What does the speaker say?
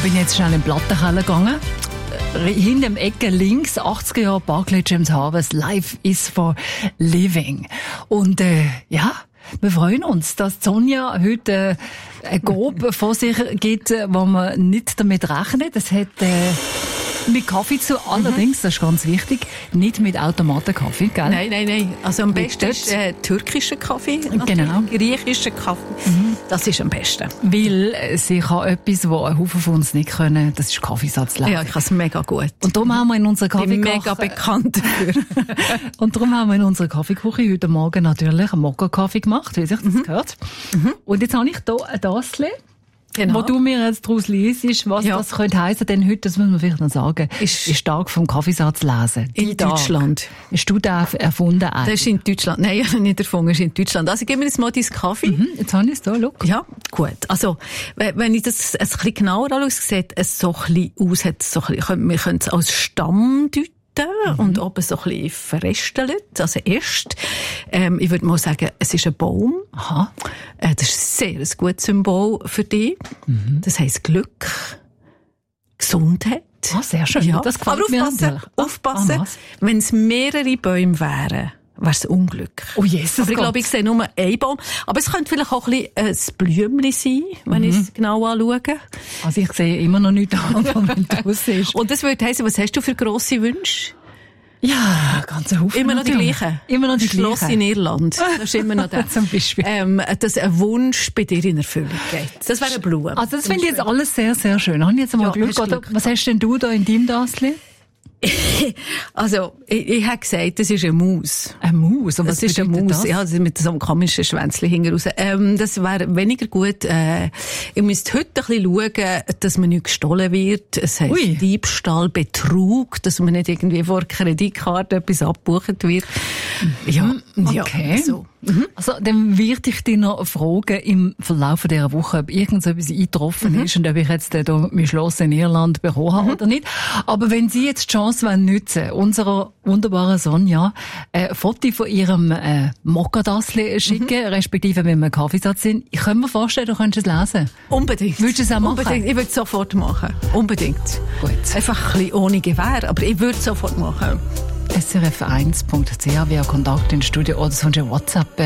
bin jetzt schnell in den Plattenkeller gegangen. Hinter dem Ecke links, 80er Jahre, Barclay James Harvest, Life is for Living. Und wir freuen uns, dass Sonja heute eine Grobe vor sich gibt, wo man nicht damit rechnet. Es hat mit Kaffee zu, allerdings, das ist ganz wichtig, nicht mit Automatenkaffee, gell? Nein. Also am besten ist türkischer Kaffee, genau. Griechischer Kaffee. Das ist am besten. Weil sie kann etwas, was ein Haufen von uns nicht können, das ist Kaffeesatz lesen. Ja, ich kann es mega gut. Und darum haben wir in unserer Kaffeeküche... mega bekannt dafür. Und darum haben wir in unserer Kaffeeküche heute Morgen natürlich einen Mokka-Kaffee gemacht, wie sich das gehört. Und jetzt habe ich hier ein Tassel. Genau. Wo du mir jetzt daraus liest, was das könnte heissen, denn heute, das muss man vielleicht noch sagen, ist Tag vom Kaffeesatz lesen. In Deutschland. Hast du das erfunden? Das ist in Deutschland. Nein, ich habe nicht erfunden, das ist in Deutschland. Also gib mir jetzt mal deinen Kaffee. Jetzt habe ich es da, schau. Ja, gut. Also, wenn ich das ein bisschen genauer anschaue, sieht es so ein bisschen aus, wir können es als Stamm deuten. Und oben so ein bisschen verrestelt, also erst. Ich würde mal sagen, es ist ein Baum. Aha. Das ist ein sehr gutes Symbol für dich. Das heisst Glück, Gesundheit. Ah, sehr schön. Ja. Das gefällt aber mir aufpassen, wenn es mehrere Bäume wären, wäre es Unglück. Oh Jesus Aber ich glaube, ich sehe nur einen Baum. Aber es könnte vielleicht auch ein bisschen ein Blümchen sein, wenn ich es genau anschaue. Also ich sehe immer noch nichts an, wenn du es siehst. Und das würde heissen, was hast du für grosse Wünsche? Ja, ganze Haufen. Immer noch die natürlich. gleichen. Immer noch die Schloss gleichen. in Irland. Das ist immer noch der. Zum Beispiel. Dass ein Wunsch bei dir in Erfüllung geht. Das wäre eine Blume. Also das finde ich jetzt alles sehr, sehr schön. Habe ich jetzt mal Glück, hast oder? Glück. Was hast denn du da in deinem Tassel? Also, ich habe gesagt, das ist eine Maus. Eine Maus? Und was Das ist eine bedeutet Maus. das? Ja, also mit so einem komischen Schwänzchen hinten raus. Das wäre weniger gut. Ihr müsst heute ein bisschen schauen, dass man nicht gestohlen wird. Es heisst Ui. Diebstahl, Betrug, dass man nicht irgendwie vor Kreditkarte etwas abgebucht wird. Ja, Okay. Ja, so. Also, dann würde ich dich noch fragen, im Verlauf dieser Woche, ob irgendetwas eingetroffen ist und ob ich jetzt hier mein Schloss in Irland bekommen habe oder nicht. Aber wenn Sie jetzt die Chance nutzen, unserer wunderbaren Sonja, ein Foto von ihrem Mokka-Tassel schicken, respektive wenn wir Kaffeesatz sind, ich kann mir vorstellen, du könntest es lesen. Unbedingt. Würdest du es auch machen? Unbedingt. Ich würde es sofort machen. Unbedingt. Gut. Einfach ein bisschen ohne Gewehr, aber ich würde es sofort machen. srf1.ch via Kontakt ins Studio oder sonst ein WhatsApp